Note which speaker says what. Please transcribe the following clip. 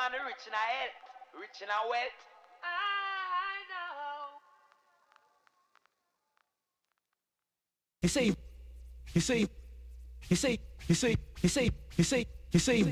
Speaker 1: man rich in a health, rich in a wealth. I know.
Speaker 2: You see, you see, you see, you see, you see, you see, you see.